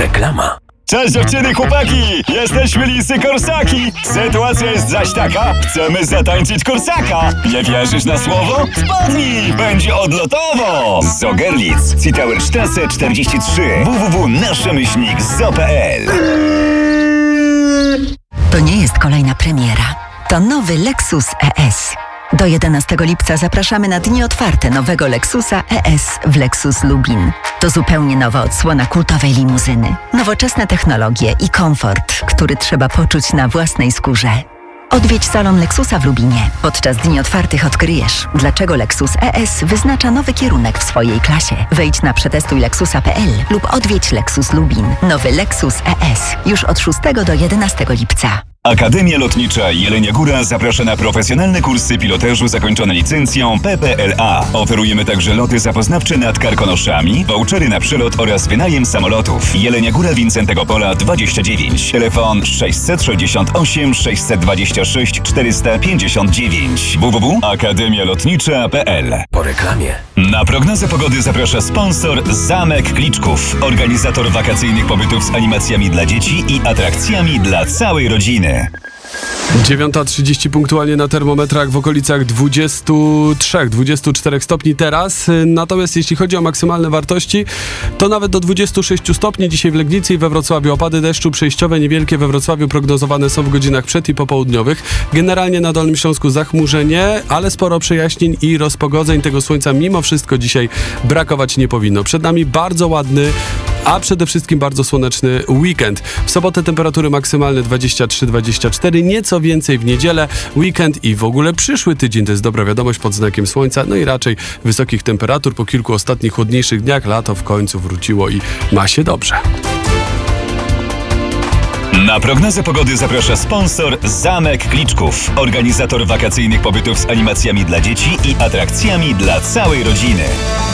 Reklama. Cześć dziewczyny, chłopaki! Jesteśmy lisy korsaki! Sytuacja jest zaś taka, chcemy zatańczyć korsaka! Nie wierzysz na słowo? Wpadnij! Będzie odlotowo! Z Ogerlitz, Citauerstrasse 43, www.nasze-zo.pl. To nie jest kolejna premiera. To nowy Lexus ES. Do 11 lipca zapraszamy na dni otwarte nowego Lexusa ES w Lexus Lubin. To zupełnie nowa odsłona kultowej limuzyny. Nowoczesne technologie i komfort, który trzeba poczuć na własnej skórze. Odwiedź salon Lexusa w Lubinie. Podczas dni otwartych odkryjesz, dlaczego Lexus ES wyznacza nowy kierunek w swojej klasie. Wejdź na przetestuj-lexusa.pl lub odwiedź Lexus Lubin. Nowy Lexus ES już od 6 do 11 lipca. Akademia Lotnicza Jelenia Góra zaprasza na profesjonalne kursy pilotażu zakończone licencją PPLA. Oferujemy także loty zapoznawcze nad Karkonoszami, vouchery na przelot oraz wynajem samolotów. Jelenia Góra, Wincentego Pola 29. Telefon 668 626 459. www.akademialotnicza.pl. Po reklamie. Na prognozę pogody zaprasza sponsor Zamek Kliczków, organizator wakacyjnych pobytów z animacjami dla dzieci i atrakcjami dla całej rodziny. 9:30 punktualnie na termometrach w okolicach 23-24 stopni teraz. Natomiast jeśli chodzi o maksymalne wartości, to nawet do 26 stopni dzisiaj w Legnicy i we Wrocławiu. Opady deszczu przejściowe niewielkie we Wrocławiu prognozowane są w godzinach przed- i popołudniowych. Generalnie na Dolnym Śląsku zachmurzenie, ale sporo przejaśnień i rozpogodzeń. Tego słońca mimo wszystko dzisiaj brakować nie powinno. Przed nami bardzo ładny, a przede wszystkim bardzo słoneczny weekend. W sobotę temperatury maksymalne 23-24, nieco więcej w niedzielę. Weekend i w ogóle przyszły tydzień to jest dobra wiadomość pod znakiem słońca, no i raczej wysokich temperatur. Po kilku ostatnich chłodniejszych dniach lato w końcu wróciło i ma się dobrze. Na prognozę pogody zaprasza sponsor Zamek Kliczków, organizator wakacyjnych pobytów z animacjami dla dzieci i atrakcjami dla całej rodziny.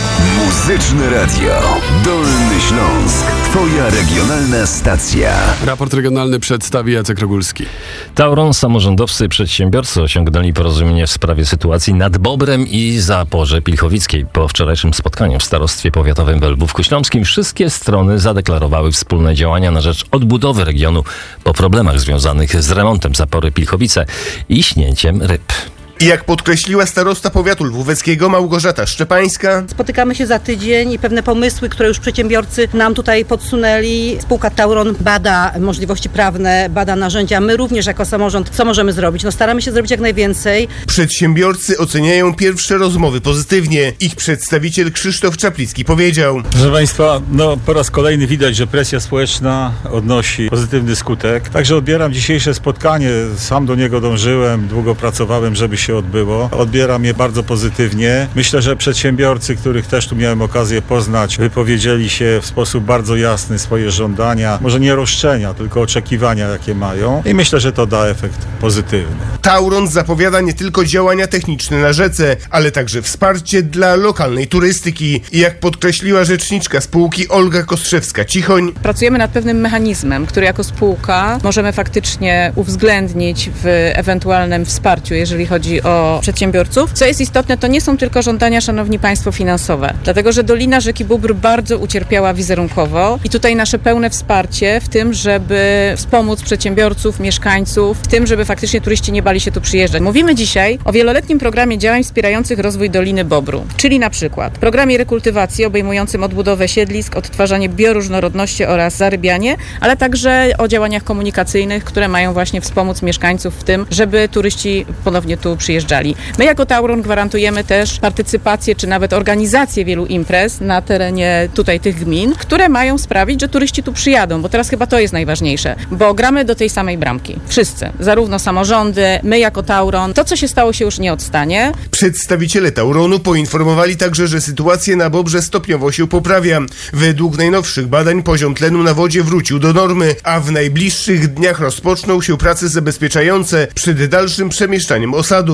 Muzyczne Radio. Dolny Śląsk. Twoja regionalna stacja. Raport regionalny przedstawi Jacek Rogulski. Tauron, samorządowcy, przedsiębiorcy osiągnęli porozumienie w sprawie sytuacji nad Bobrem i Zaporze Pilchowickiej. Po wczorajszym spotkaniu w Starostwie Powiatowym w Lwówku Śląskim wszystkie strony zadeklarowały wspólne działania na rzecz odbudowy regionu po problemach związanych z remontem Zapory Pilchowice i śnięciem ryb. I jak podkreśliła starosta powiatu lwóweckiego Małgorzata Szczepańska, spotykamy się za tydzień i pewne pomysły, które już przedsiębiorcy nam tutaj podsunęli. Spółka Tauron bada możliwości prawne, bada narzędzia. My również jako samorząd, co możemy zrobić? Staramy się zrobić jak najwięcej. przedsiębiorcy oceniają pierwsze rozmowy pozytywnie. Ich przedstawiciel Krzysztof Czaplicki powiedział: Proszę Państwa, po raz kolejny widać, że presja społeczna odnosi pozytywny skutek. Także odbieram dzisiejsze spotkanie. Sam do niego dążyłem, długo pracowałem, żeby się odbyło. Odbieram je bardzo pozytywnie. Myślę, że przedsiębiorcy, których też tu miałem okazję poznać, wypowiedzieli się w sposób bardzo jasny swoje żądania, może nie roszczenia, tylko oczekiwania, jakie mają. I myślę, że to da efekt pozytywny. Tauron zapowiada nie tylko działania techniczne na rzece, ale także wsparcie dla lokalnej turystyki. I jak podkreśliła rzeczniczka spółki Olga Kostrzewska-Cichoń, pracujemy nad pewnym mechanizmem, który jako spółka możemy faktycznie uwzględnić w ewentualnym wsparciu, jeżeli chodzi o przedsiębiorców. Co jest istotne, to nie są tylko żądania, szanowni państwo, finansowe. Dlatego, że Dolina Rzeki Bóbr bardzo ucierpiała wizerunkowo i tutaj nasze pełne wsparcie w tym, żeby wspomóc przedsiębiorców, mieszkańców, w tym, żeby faktycznie turyści nie bali się tu przyjeżdżać. Mówimy dzisiaj o wieloletnim programie działań wspierających rozwój Doliny Bobru, czyli na przykład programie rekultywacji obejmującym odbudowę siedlisk, odtwarzanie bioróżnorodności oraz zarybianie, ale także o działaniach komunikacyjnych, które mają właśnie wspomóc mieszkańców w tym, żeby turyści ponownie tu przyjeżdżali. My jako Tauron gwarantujemy też partycypację, czy nawet organizację wielu imprez na terenie tutaj tych gmin, które mają sprawić, że turyści tu przyjadą, bo teraz chyba to jest najważniejsze, bo gramy do tej samej bramki. Wszyscy, zarówno samorządy, my jako Tauron. To, co się stało, się już nie odstanie. przedstawiciele Tauronu poinformowali także, że sytuacja na Bobrze stopniowo się poprawia. Według najnowszych badań poziom tlenu na wodzie wrócił do normy, a w najbliższych dniach rozpoczną się prace zabezpieczające przed dalszym przemieszczaniem osadu.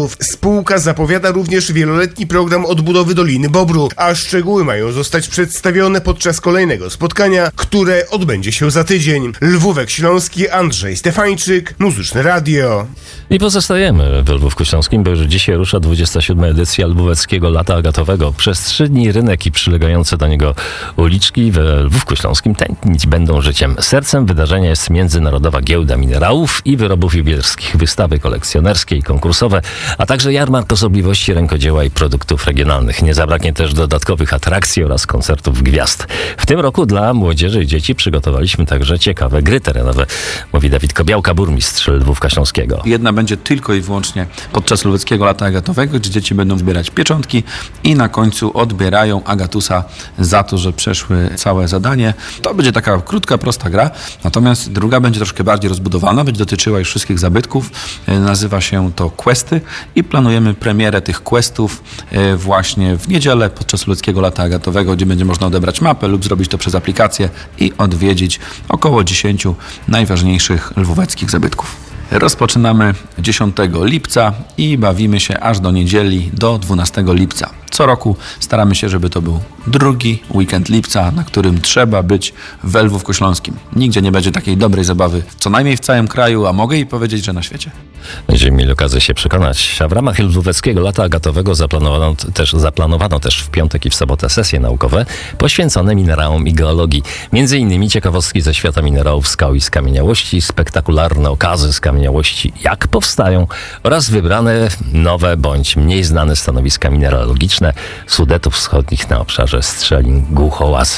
samolotów. Spółka zapowiada również wieloletni program odbudowy Doliny Bobru, a szczegóły mają zostać przedstawione podczas kolejnego spotkania, które odbędzie się za tydzień. Lwówek Śląski, Andrzej Stefańczyk, Muzyczne Radio. I pozostajemy w Lwówku Śląskim, bo już dzisiaj rusza 27. edycja Lwóweckiego Lata Agatowego. Przez 3 dni rynek i przylegające do niego uliczki w Lwówku Śląskim tętnić będą życiem. Sercem wydarzenia jest Międzynarodowa Giełda Minerałów i Wyrobów Jubilerskich, wystawy kolekcjonerskie i konkursowe, a także jarmark osobliwości rękodzieła i produktów regionalnych. Nie zabraknie też dodatkowych atrakcji oraz koncertów gwiazd. W tym roku dla młodzieży i dzieci przygotowaliśmy także ciekawe gry terenowe, mówi Dawid Kobiałka, burmistrz Lwówka Śląskiego. Jedna będzie tylko i wyłącznie podczas Lwóweckiego Lata Agatowego, gdzie dzieci będą zbierać pieczątki i na końcu odbierają Agatusa za to, że przeszły całe zadanie. To będzie taka krótka, prosta gra, natomiast druga będzie troszkę bardziej rozbudowana, będzie dotyczyła już wszystkich zabytków. Nazywa się to Questy i planujemy premierę tych questów właśnie w niedzielę podczas Lwóweckiego Lata Agatowego, gdzie będzie można odebrać mapę lub zrobić to przez aplikację i odwiedzić około 10 najważniejszych lwóweckich zabytków. Rozpoczynamy 10 lipca i bawimy się aż do niedzieli, do 12 lipca. Co roku staramy się, żeby to był drugi weekend lipca, na którym trzeba być w Lwówku Śląskim. Nigdzie nie będzie takiej dobrej zabawy, co najmniej w całym kraju, a mogę i powiedzieć, że na świecie. Będziemy mieli okazję się przekonać. A w ramach Lwóweckiego Lata Agatowego zaplanowano też w piątek i w sobotę sesje naukowe poświęcone minerałom i geologii. Między innymi ciekawostki ze świata minerałów, skał i skamieniałości, spektakularne okazy skamieniałości, jak powstają oraz wybrane nowe bądź mniej znane stanowiska mineralogiczne Sudetów Wschodnich na obszarze Strzelin Głuchołaz.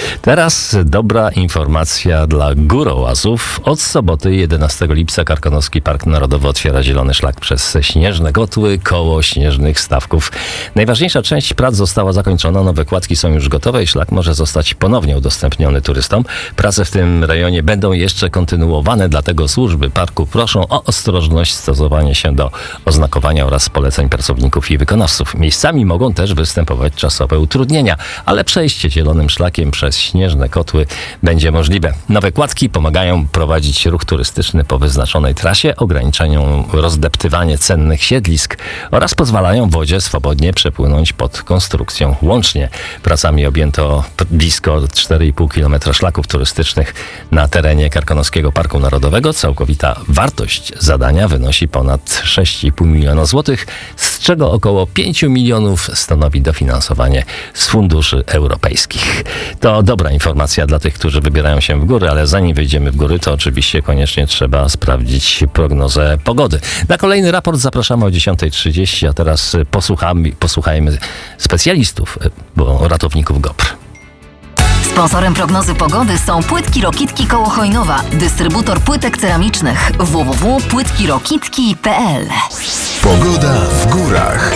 Teraz dobra informacja dla górołazów. Od soboty 11 lipca Karkonoski Park Narodowy otwiera zielony szlak przez Śnieżne Kotły koło Śnieżnych Stawków. Najważniejsza część prac została zakończona, nowe kładki są już gotowe i szlak może zostać ponownie udostępniony turystom. Prace w tym rejonie będą jeszcze kontynuowane, dlatego służby parku proszą o ostrożność, stosowanie się do oznakowania oraz poleceń pracowników i wykonawców. Miejscami mogą też występować czasowe utrudnienia, ale przejście zielonym szlakiem przez Śnieżne Kotły będzie możliwe. Nowe kładki pomagają prowadzić ruch turystyczny po wyznaczonej trasie, ograniczają rozdeptywanie cennych siedlisk oraz pozwalają wodzie swobodnie przepłynąć pod konstrukcją. Łącznie pracami objęto blisko 4,5 km szlaków turystycznych na terenie Karkonoskiego Parku Narodowego. Całkowita wartość zadania wynosi ponad 6,5 miliona złotych, z czego około 5 milionów stanowi dofinansowanie z funduszy europejskich. To dobra informacja dla tych, którzy wybierają się w góry, ale zanim wejdziemy w góry, to oczywiście koniecznie trzeba sprawdzić prognozę pogody. Na kolejny raport zapraszamy o 10:30, a teraz posłuchajmy specjalistów, bo ratowników GOPR. Sponsorem prognozy pogody są Płytki Rokitki koło Chojnowa, dystrybutor płytek ceramicznych www.płytkirokitki.pl. Pogoda w górach.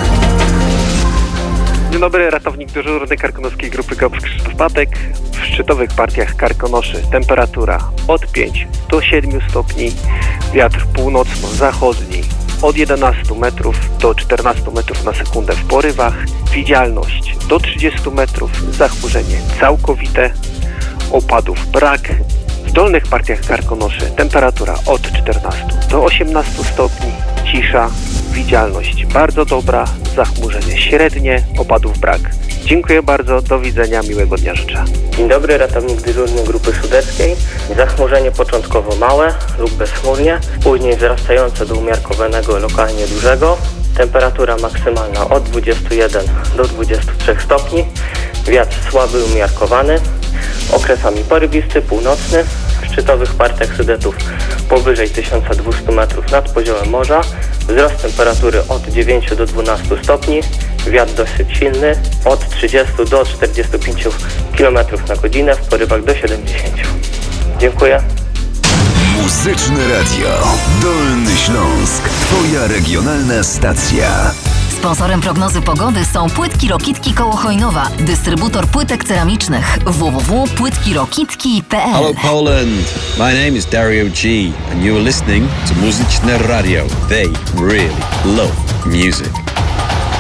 Dzień dobry, ratownik dyżurny Karkonoskiej Grupy GOPR Krzysztof Patek. W szczytowych partiach Karkonoszy temperatura od 5 do 7 stopni, wiatr północno-zachodni od 11 metrów do 14 metrów na sekundę w porywach, widzialność do 30 metrów, zachmurzenie całkowite, opadów brak. W dolnych partiach Karkonoszy temperatura od 14 do 18 stopni, cisza, widzialność bardzo dobra, zachmurzenie średnie, opadów brak. Dziękuję bardzo, do widzenia, miłego dnia życzę. Dzień dobry, ratownik dyżurny Grupy Sudeckiej. Zachmurzenie początkowo małe lub bezchmurnie, później wzrastające do umiarkowanego lokalnie dużego. Temperatura maksymalna od 21 do 23 stopni, wiatr słaby umiarkowany, okresami porywisty, północny. W szczytowych partiach Sudetów powyżej 1200 metrów nad poziomem morza, wzrost temperatury od 9 do 12 stopni, wiatr dosyć silny od 30 do 45 km na godzinę, w porywach do 70. Dziękuję. Muzyczne Radio. Dolny Śląsk. Twoja regionalna stacja. Sponsorem prognozy pogody są Płytki Rokitki koło Chojnowa, dystrybutor płytek ceramicznych www.płytkirokitki.pl. Hello Poland, my name is Dario G and you are listening to Muzyczne Radio. They really love music.